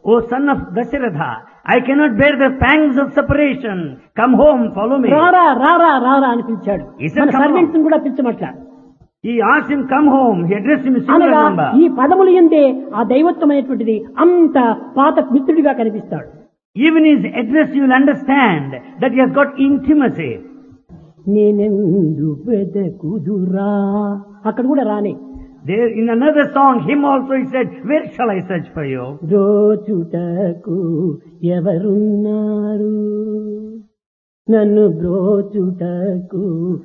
O son of Dasharatha, I cannot bear the pangs of separation. Come home, follow me. రారా రారా రారా అని పిలిచాడు. He said, మన "Come సర్వెంట్స్ కూడా పిలిచమట్ల. He asked him, come home. He addressed him in singular అనగా number. ఈ పదములు ఎందే ఆ దైవత్వమైనటువంటిది అంత పాత మిత్రుడిగా కనిపిస్తాడు. Even his address you will understand that he has got intimacy. నేనెందు వెదకుదురా అక్కడ కూడా రానే. There in another song, him also he said, where shall I search for you? బ్రోచుటకు ఎవరున్నారు, నన్ను బ్రోచుటకు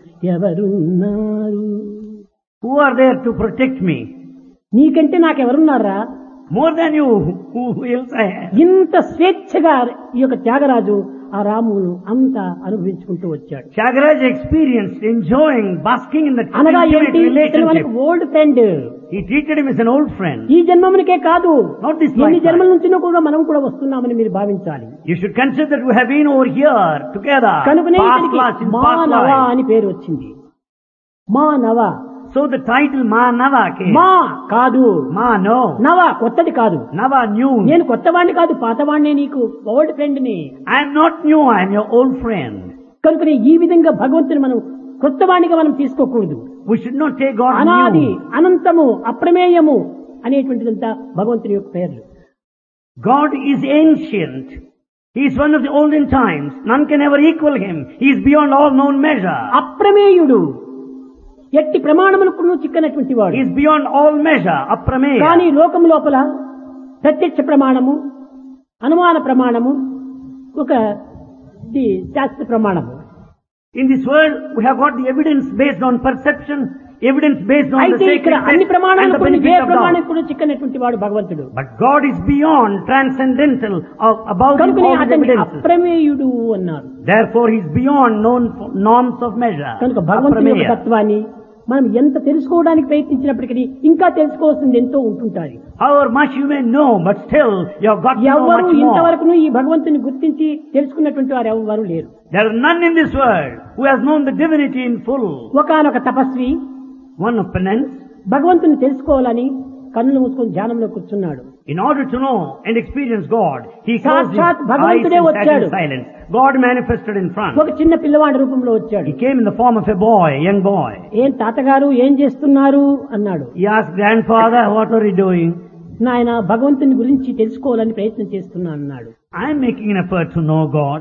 ఎవరున్నారు. Who are there to protect me? నీకంటే నాకెవరున్నారా? More than you, who else I have? ఇంత స్వేచ్ఛగా ఈ యొక్క త్యాగరాజు ఆ రామును అంతా అనుభవించుకుంటూ వచ్చాడు. Tyagaraja experienced enjoying, basking in that అనగా intimate ఏంటి? ఇతను మనకు relationship. Old friend. He treated him as an old friend. ఈ జన్మమునికే కాదు, Not this ఎన్ని lifetime. జన్మల నుంచినో కూడా మనం కూడా వస్తున్నామని మీరు భావించాలి. You should consider that we have been over here together. కనుకనే Past ఇతనికి lives, in past మానవ lives. అని పేరు వచ్చింది. మానవ. So the title Manava came. మా కాదు, Ma no. నవ కొత్తది కాదు. Nava new. నేను కొత్తవాణ్ణి కాదు, పాతవాణ్ణి, నీకు ఓల్డ్ ఫ్రెండ్ ని. I am not new, I am your old friend. కనుకనే ఈ విధంగా భగవంతుని మనం కొత్తవాణిగా మనం తీసుకోకూడదు. We should not take God అనాది, new. అనంతము, అప్రమేయము అనేటువంటిదంతా భగవంతుని యొక్క పేర్లు. God is ancient. He is one of the olden times. None can ever equal him. He is beyond all known measure. అప్రమేయుడు, ఎట్టి ప్రమాణములకు చిక్కనటువంటి వాడు. He is beyond all measure. Aprameya. కానీ లోకం లోపల ప్రత్యక్ష ప్రమాణము, అనుమాన ప్రమాణము, ఒక శాస్త్ర ప్రమాణము. In this world, we have got the evidence based on perception, evidence based on the అయితే sacred ఇక్కడ text అన్ని and the ప్రమాణాలకు ఏ benefit of God. ప్రమాణం చిక్కనటువంటి వాడు భగవంతుడు. But God is beyond, transcendental, above కనుక all the అతన్ని evidences. అప్రమేయుడు అన్నారు. Therefore, he is beyond known norms of measure. కనుక భగవంతుని యొక్క Aprameya. తత్వాన్ని మనం ఎంత తెలుసుకోవడానికి ప్రయత్నించినప్పటికీ ఇంకా తెలుసుకోవాల్సింది ఎంతో ఉంటుంటారు. However much you may know, but still you have got to know ఎవరు much more. ఇంతవరకు ఈ భగవంతుని గుర్తించి తెలుసుకున్నటువంటి వారు ఎవరు లేరు. There are none in this world who has known the divinity in full. ఒకానొక తపస్వి One of penance, భగవంతుని తెలుసుకోవాలని కన్నులు మూసుకొని ధ్యానంలో కూర్చున్నాడు. in order to know and experience God, he closed his సాక్షాత్ eyes భగవంతుడే and sat వచ్చాడు. in silence. God manifested in front. ఒక చిన్న పిల్లవాడి రూపంలో వచ్చాడు. He came in the form of a boy, a young boy. ఏం తాతగారు ఏం చేస్తున్నారు అన్నాడు. He asked, grandfather, what are you doing? నాయన భగవంతుని గురించి తెలుసుకోవాలని ప్రయత్నం చేస్తున్నా అన్నాడు. I am making an effort to know God.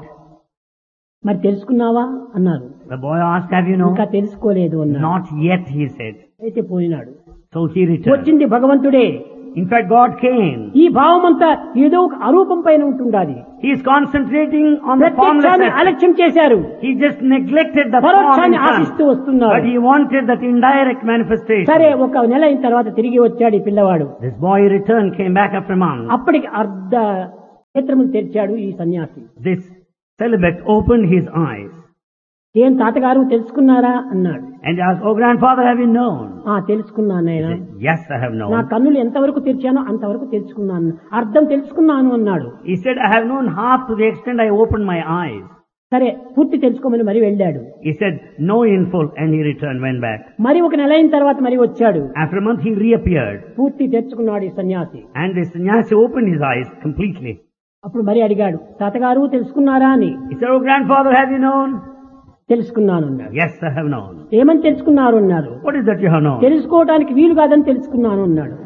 మరి తెలుసుకున్నావా అన్నారు. The boy asked, have you known? ఇంకా తెలుసుకోలేదు అన్నాడు. Not yet, he said. అయితే పోయినాడు. So he returned. వచ్చింది భగవంతుడే. In fact, God came. ఈ భావం అంతా ఏదో ఒక అరూపం పైన ఉంటుండాలి. He is concentrating on the ప్రత్యక్షాన్ని formlessness. అలక్ష్యం చేశారు. He just neglected the form in పరోక్షాన్ని ఆశిస్తూ front. వస్తున్నారు. But he wanted that indirect manifestation. సరే, ఒక నెల అయిన తర్వాత తిరిగి వచ్చాడు ఈ పిల్లవాడు. This boy returned, came back after a month. అప్పటికి అర్ధ నేత్రములు తెరిచాడు ఈ సన్యాసి. This celibate opened his eyes ఏం తాతగారు తెలుసుకున్నారా అన్నాడు. and asked, oh grandfather, have you known? తెలుసుకున్నాను He నాయన. said, yes, I have నా known. కన్నులు ఎంతవరకు తెరిచానో అంతవరకు తెలుసుకున్నాను, అర్థం తెలుసుకున్నాను అన్నాడు. He said, I have known half to the extent I opened my eyes. సరే, పూర్తి తెలుసుకోమని మరి వెళ్ళాడు. He said, know in full, and he returned, went back. మరి ఒక నెల అయిన తర్వాత మరి వచ్చాడు. After a month, he reappeared. పూర్తి తెచ్చుకున్నాడు ఈ సన్యాసి. And the sannyasi opened his eyes completely. అప్పుడు మరి అడిగాడు, తాతగారు తెలుసుకున్నారా అని. He said, oh grandfather, have you known? తెలుసుకున్నాను అన్నాడు. Yes, I have known. ఏమని తెలుసుకున్నారు అన్నారు. What is that you have known? తెలుసుకోవడానికి వీలు కాదని తెలుసుకున్నాను అన్నాడు.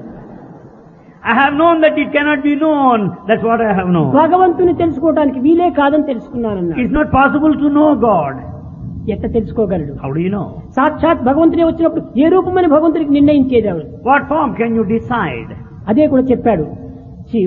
I have known that it cannot be known. That's what I have known. భగవంతుని తెలుసుకోవడానికి వీలే కాదని తెలుసుకున్నాను అన్నాడు. It's not possible to know God. ఎట్ట తెలుసుకోగలడు? How do you know? సాక్షాత్ భగవంతుడే వచ్చినప్పుడు ఏ రూపమని భగవంతుడికి నిర్ణయించేది? What form can you decide? అదే కూడా చెప్పాడు.